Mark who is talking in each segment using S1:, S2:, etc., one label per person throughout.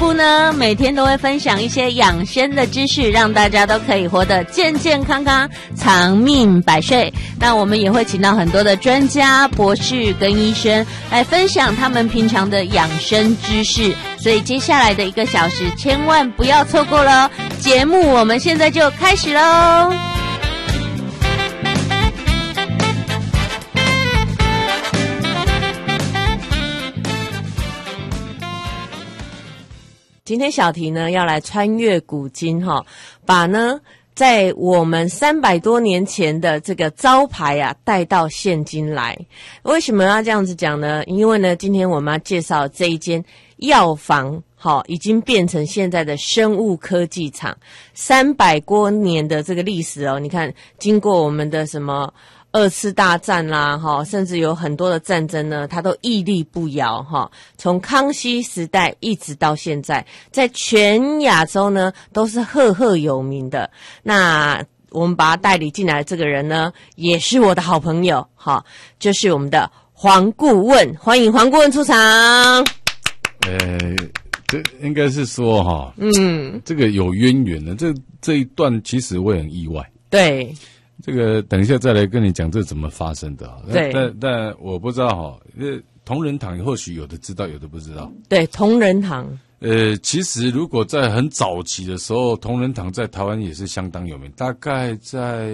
S1: 部呢，每天都会分享一些养生的知识，让大家都可以活得健健康康、长命百岁。那我们也会请到很多的专家、博士跟医生来分享他们平常的养生知识，所以接下来的1个小时千万不要错过了。节目我们现在就开始喽。今天小题呢要来穿越古今哈，把呢在我们300多年前的这个招牌啊带到现今来。为什么要这样子讲呢？因为呢今天我们要介绍这一间药房，已经变成现在的生物科技厂，300多年的这个历史哦，你看经过我们的什么2次大战啦，甚至有很多的战争呢，它都屹立不摇哈。从康熙时代一直到现在，在全亚洲呢都是赫赫有名的。那我们把他带领进来的这个人呢，也是我的好朋友哈，就是我们的黄顾问，欢迎黄顾问出场。
S2: 这应该是说哈，这个有渊源的，这一段其实我也很意外。
S1: 对。
S2: 这个等一下再来跟你讲这怎么发生的。
S1: 对，
S2: 但我不知道哈，同仁堂或许有的知道，有的不知道。对，
S1: 同仁堂。
S2: 其实如果在很早期的时候，同仁堂在台湾也是相当有名，大概在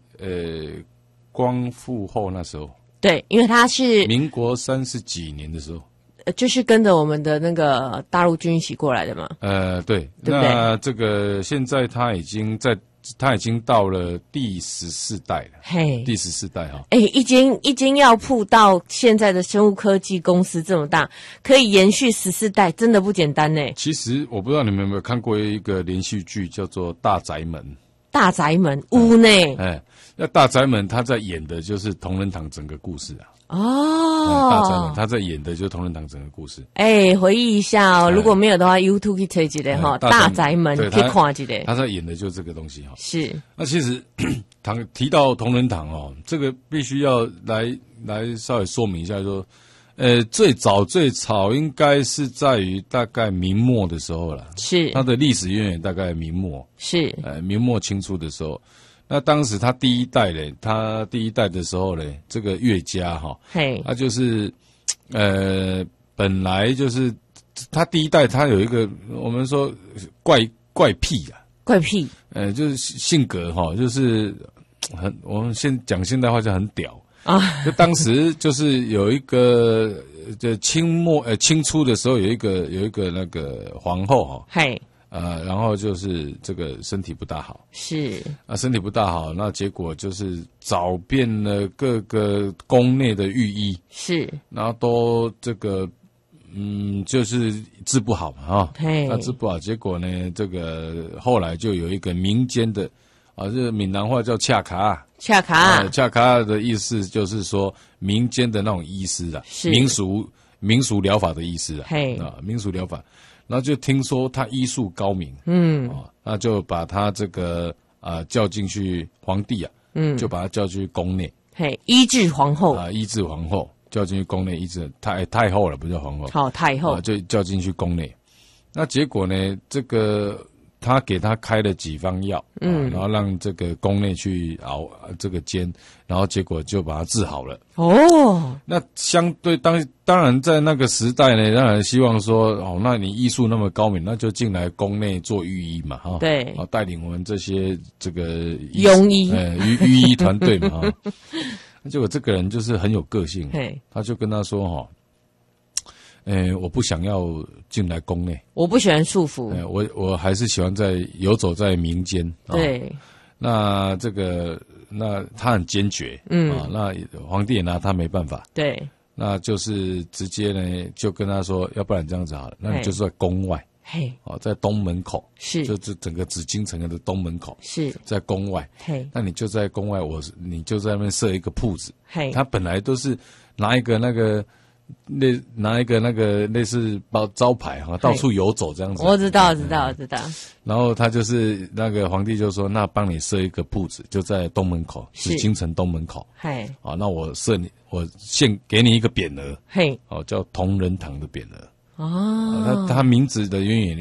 S2: 光复后那时候。对，因为他是民国30几年的时候。
S1: 就是跟着我们的那个大陆军一起过来的嘛。
S2: 对，那这个现在他已经到了第14代了。嘿，第14代哈。
S1: 一间药铺到现在的生物科技公司这么大，可以延续14代，真的不简单呢。
S2: 其实我不知道你们有没有看过一个连续剧，叫做《大宅门》。
S1: 大宅门屋呢？
S2: 那大宅门他在演的就是同仁堂整个故事啊。大宅门他在演的就是同仁堂整个故事。回忆一下哦，如果没有的话 ，YouTube 可以推一下哈。大宅门可以看一下。他在演的就是这个东西哈。
S1: 是。
S2: 那其实提到同仁堂哦，这个必须要来稍微说明一下说，最早应该是在于大概明末的时候了。是。它的历史渊源大概明末。是。明末清初的时候。那当时他第一代的时候呢，这个岳家哈，他就是本来就是他第一代，他有一个我们说怪癖啊，怪癖，就是性格哈，就是我们先讲现代话就很屌啊。就当时就是有一个清初的时候有一个那个皇后哈，然后就是这个身体不大好，是身体不大好，那结果就是找遍了各个宫内的御医，是，然后都这个就是治不好嘛那治不好，结果呢，这个后来就有一个民间的这闽南话叫恰卡的意思就是说民间的那种医师啊，民俗疗法的医师啊，民俗疗法。然后就听说他医术高明，那就把他这个叫进去皇帝啊，就把他叫进去宫内，医治皇后叫进去宫内医治太后了，不叫皇后，太后就叫进去宫内。那结果呢，这个他给他开了几方药，然后让这个宫内去熬这个煎，然后结果就把他治好了。那相对当然在那个时代呢，当然希望说那你医术那么高明，那就进来宫内做御医嘛，对，带领我们这些这个庸医御医团队嘛，结果这个人就是很有个性，他就跟他说我不想要进来宫内，我不喜欢束缚，我还是喜欢游走在民间。对，那他很坚决，那皇帝也拿他没办法。对，那就是直接呢就跟他说，要不然这样子好了，那你就是在宫外，在东门口，是，就是整个紫禁城的东门口，是在宫外，那你就在宫外，你就在那边设一个铺子，他本来都是拿一个那个类似招牌到处游走这样子。我知道。然后他就是那个皇帝就说，那帮你设一个铺子，就在东门口，紫禁城东门口。那我献给你一个匾额，叫同仁堂的匾额。他名字的渊源